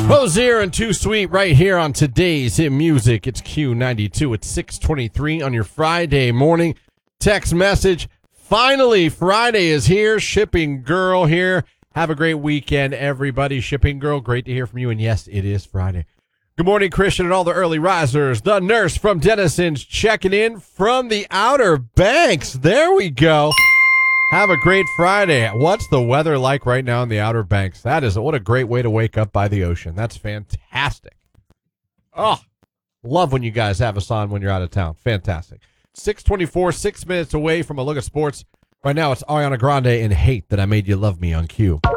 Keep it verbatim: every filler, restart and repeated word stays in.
Rosier and Too Sweet right here on today's Hit Music. It's Q ninety-two at six twenty-three on your Friday morning. Text message. Finally, Friday is here. Shipping Girl here. Have a great weekend, everybody. Shipping Girl, great to hear from you. And yes, it is Friday. Good morning, Christian, and all the early risers. The nurse from Denison's checking in from the Outer Banks. There we go. Have a great Friday. What's the weather like right now in the Outer Banks? That is, what a great way to wake up by the ocean. That's fantastic. Oh, love when you guys have us on when you're out of town. Fantastic. six twenty-four, six minutes away from a look at sports. Right now, it's Ariana Grande and Hate That I Made You Love Me on Q.